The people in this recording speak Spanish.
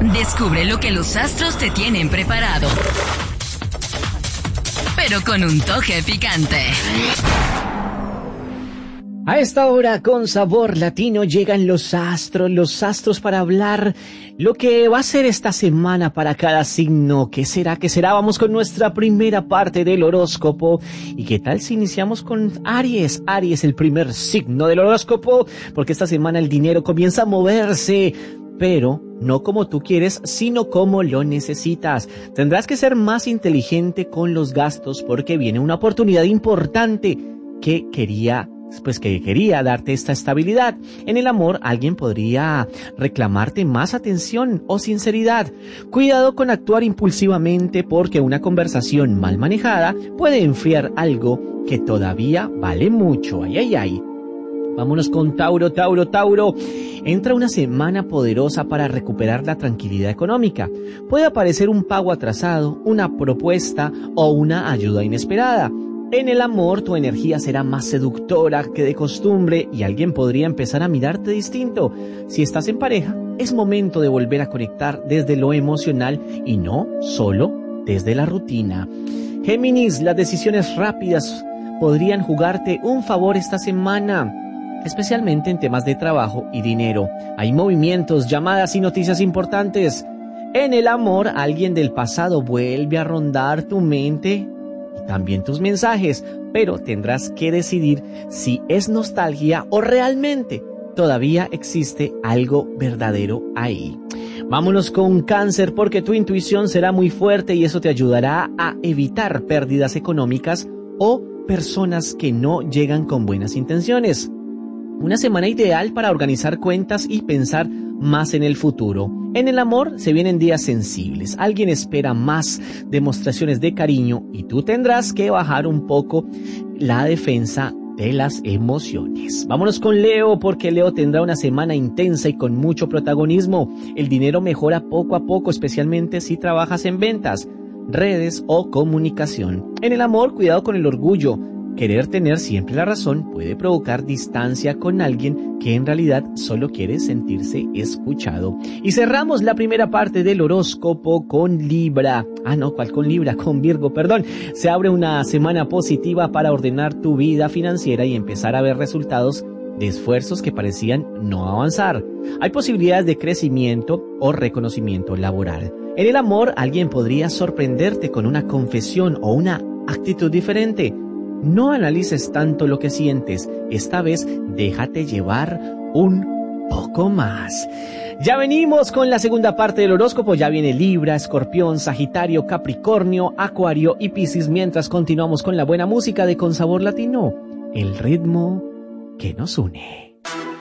Descubre lo que los astros te tienen preparado, pero con un toque picante. A esta hora, con Sabor Latino, llegan los astros para hablar lo que va a ser esta semana para cada signo. ¿Qué será? ¿Qué será? Vamos con nuestra primera parte del horóscopo. ¿Y qué tal si iniciamos con Aries? Aries, el primer signo del horóscopo, porque esta semana el dinero comienza a moverse, pero no como tú quieres, sino como lo necesitas. Tendrás que ser más inteligente con los gastos porque viene una oportunidad importante que quería darte esta estabilidad. En el amor, alguien podría reclamarte más atención o sinceridad. Cuidado con actuar impulsivamente porque una conversación mal manejada puede enfriar algo que todavía vale mucho. Ay, ay, ay. Vámonos con Tauro. Entra una semana poderosa para recuperar la tranquilidad económica. Puede aparecer un pago atrasado, una propuesta o una ayuda inesperada. En el amor, tu energía será más seductora que de costumbre y alguien podría empezar a mirarte distinto. Si estás en pareja, es momento de volver a conectar desde lo emocional y no solo desde la rutina. Géminis, las decisiones rápidas podrían jugarte un favor esta semana, especialmente en temas de trabajo y dinero. Hay movimientos, llamadas y noticias importantes. En el amor, alguien del pasado vuelve a rondar tu mente y también tus mensajes, pero tendrás que decidir si es nostalgia o realmente todavía existe algo verdadero ahí. Vámonos con Cáncer, porque tu intuición será muy fuerte y eso te ayudará a evitar pérdidas económicas o personas que no llegan con buenas intenciones. Una semana ideal para organizar cuentas y pensar más en el futuro. En el amor se vienen días sensibles. Alguien espera más demostraciones de cariño y tú tendrás que bajar un poco la defensa de las emociones. Vámonos con Leo, porque Leo tendrá una semana intensa y con mucho protagonismo. El dinero mejora poco a poco, especialmente si trabajas en ventas, redes o comunicación. En el amor, cuidado con el orgullo. Querer tener siempre la razón puede provocar distancia con alguien que en realidad solo quiere sentirse escuchado. Y cerramos la primera parte del horóscopo con Libra. ¿Cuál con Libra? Con Virgo, perdón. Se abre una semana positiva para ordenar tu vida financiera y empezar a ver resultados de esfuerzos que parecían no avanzar. Hay posibilidades de crecimiento o reconocimiento laboral. En el amor, alguien podría sorprenderte con una confesión o una actitud diferente. No analices tanto lo que sientes, esta vez déjate llevar un poco más. Ya venimos con la segunda parte del horóscopo, ya viene Libra, Escorpión, Sagitario, Capricornio, Acuario y Piscis, mientras continuamos con la buena música de Con Sabor Latino, el ritmo que nos une.